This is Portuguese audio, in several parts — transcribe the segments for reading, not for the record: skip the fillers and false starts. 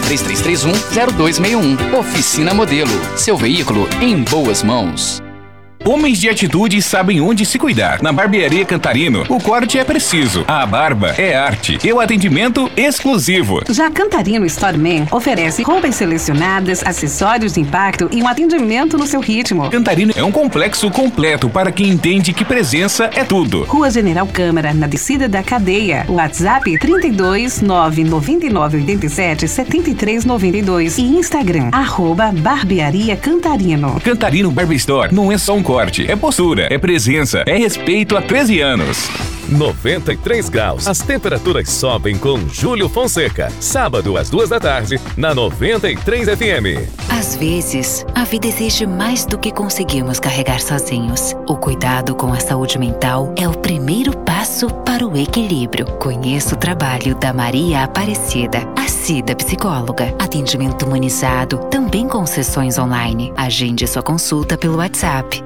3331-0261. Oficina Modelo. Seu veículo em boas mãos. Homens de atitude sabem onde se cuidar. Na Barbearia Cantarino, o corte é preciso, a barba é arte e o atendimento exclusivo. Já Cantarino Storeman oferece roupas selecionadas, acessórios de impacto e um atendimento no seu ritmo. Cantarino é um complexo completo para quem entende que presença é tudo. Rua General Câmara, na descida da cadeia. WhatsApp 32 999 87 73 92 e Instagram @Barbearia Cantarino. Cantarino Barber Store não é só um corte, é postura, é presença, é respeito há 13 anos. 93 graus. As temperaturas sobem com Júlio Fonseca. Sábado às 2 da tarde, na 93 FM. Às vezes, a vida exige mais do que conseguimos carregar sozinhos. O cuidado com a saúde mental é o primeiro passo para o equilíbrio. Conheça o trabalho da Maria Aparecida, a Cida Psicóloga. Atendimento humanizado, também com sessões online. Agende sua consulta pelo WhatsApp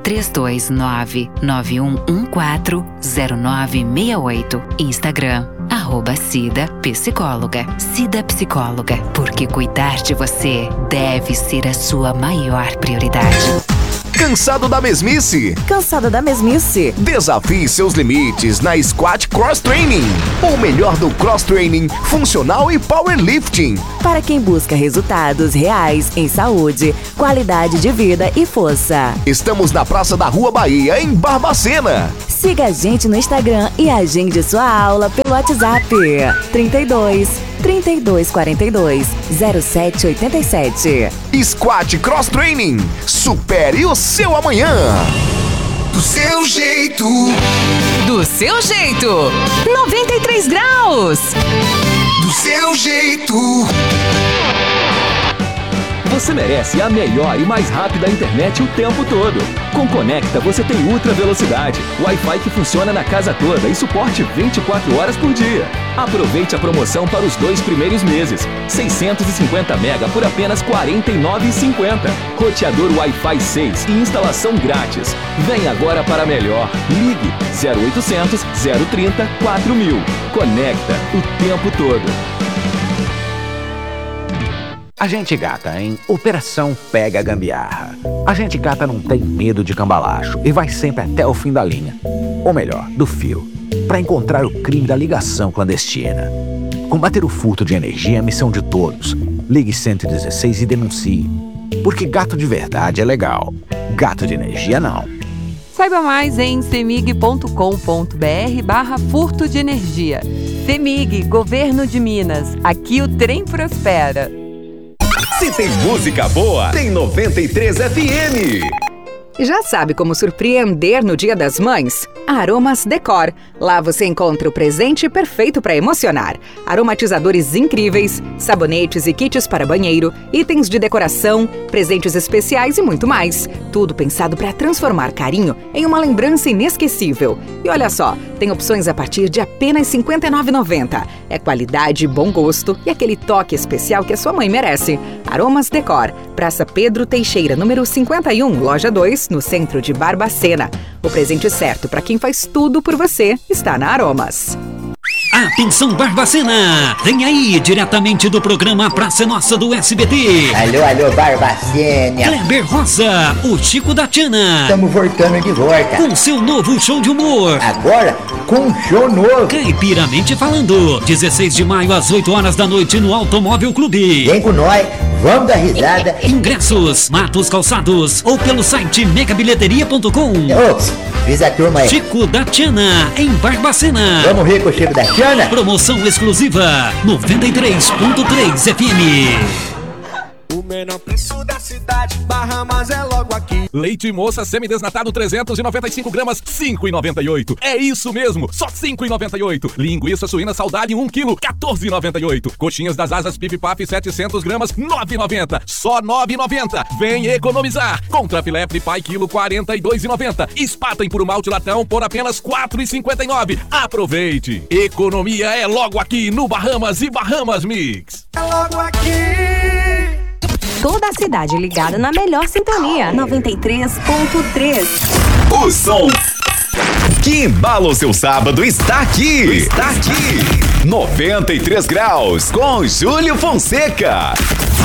329-9114-0968. Instagram @Cida Psicóloga. Cida Psicóloga, porque cuidar de você deve ser a sua maior prioridade. Cansado da mesmice? Cansado da mesmice? Desafie seus limites na Squat Cross Training. O melhor do cross training, funcional e powerlifting. Para quem busca resultados reais em saúde, qualidade de vida e força. Estamos na Praça da Rua Bahia, em Barbacena. Siga a gente no Instagram e agende sua aula pelo WhatsApp 32 3242 0787. Squat Cross Training. Supere o seu amanhã. Do seu jeito. Do seu jeito. 93 graus. Do seu jeito. Você merece a melhor e mais rápida internet o tempo todo. Com Conecta você tem ultra velocidade, Wi-Fi que funciona na casa toda e suporte 24 horas por dia. Aproveite a promoção para os 2 primeiros meses. 650 mega por apenas R$ 49,50. Roteador Wi-Fi 6 e instalação grátis. Vem agora para melhor. Ligue 0800 030 4000. Conecta o tempo todo. A gente gata, em Operação Pega a Gambiarra. A gente gata não tem medo de cambalacho e vai sempre até o fim da linha. Ou melhor, do fio. Para encontrar o crime da ligação clandestina. Combater o furto de energia é a missão de todos. Ligue 116 e denuncie. Porque gato de verdade é legal. Gato de energia não. Saiba mais em cemig.com.br/furto de energia. Cemig, Governo de Minas. Aqui o trem prospera. Se tem música boa, tem 93 FM. Já sabe como surpreender no Dia das Mães? Aromas Decor. Lá você encontra o presente perfeito para emocionar. Aromatizadores incríveis, sabonetes e kits para banheiro, itens de decoração, presentes especiais e muito mais. Tudo pensado para transformar carinho em uma lembrança inesquecível. E olha só, tem opções a partir de apenas R$ 59,90. É qualidade, bom gosto e aquele toque especial que a sua mãe merece. Aromas Decor. Praça Pedro Teixeira, número 51, loja 2, no centro de Barbacena. O presente certo para quem faz tudo por você está na Aromas. Atenção Barbacena! Vem aí, diretamente do programa Praça Nossa do SBT. Alô, Barbacena. Kleber Rosa, o Chico da Tiana. Estamos voltando de volta. Com seu novo show de humor. Agora, com um show novo. Caipiramente falando, 16 de maio às 8 horas da noite no Automóvel Clube. Vem com nós, vamos dar risada. Ingressos, Matos Calçados ou pelo site megabilheteria.com. Fiz a turma aí. Chico da Tiana, em Barbacena. Vamos ver com o Chico da Tiana. Promoção exclusiva 93.3 FM. O menor preço da cidade, Bahamas é logo aqui. Leite moça semidesnatado 395 gramas, 5,98. É isso mesmo, só 5,98. Linguiça suína saudade 1 kg, 14,98. Coxinhas das asas Pif Paf 700 gramas, 9,90. Só 9,90. Vem economizar. Contra filé Pai quilo, 42,90. Espata em puro malte latão por apenas 4,59. Aproveite. Economia é logo aqui no Bahamas e Bahamas Mix. É logo aqui. Toda a cidade ligada na melhor sintonia. 93.3. O som que embala o seu sábado está aqui. 93 graus com Júlio Fonseca.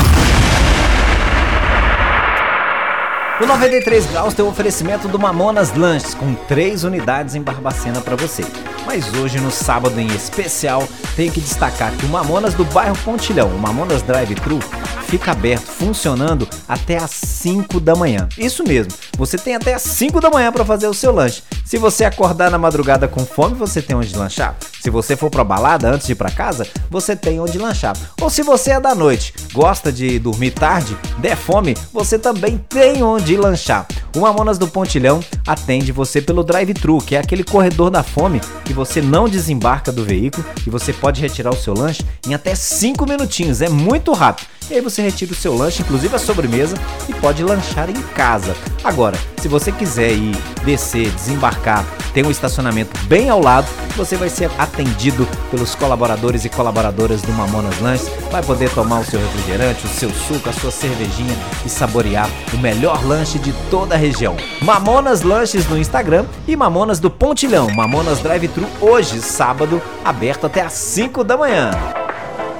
O 93 graus tem o oferecimento do Mamonas Lanches, com 3 unidades em Barbacena para você. Mas hoje, no sábado em especial, tenho que destacar que o Mamonas do bairro Pontilhão, o Mamonas Drive-Thru, fica aberto, funcionando até às 5 da manhã. Isso mesmo, você tem até às 5 da manhã para fazer o seu lanche. Se você acordar na madrugada com fome, você tem onde lanchar. Se você for pra balada antes de ir pra casa, você tem onde lanchar. Ou se você é da noite, gosta de dormir tarde, der fome, você também tem onde lanchar. O Mamonas do Pontilhão atende você pelo drive-thru, que é aquele corredor da fome que você não desembarca do veículo e você pode retirar o seu lanche em até 5 minutinhos, é muito rápido. E aí você retira o seu lanche, inclusive a sobremesa, e pode lanchar em casa. Agora, se você quiser ir descer, desembarcar, tem um estacionamento bem ao lado, você vai ser atendido pelos colaboradores e colaboradoras do Mamonas Lanches, vai poder tomar o seu refrigerante, o seu suco, a sua cervejinha e saborear o melhor lanche de toda a região. Mamonas Lanches no Instagram e Mamonas do Pontilhão, Mamonas Drive-Thru hoje, sábado, aberto até às 5 da manhã.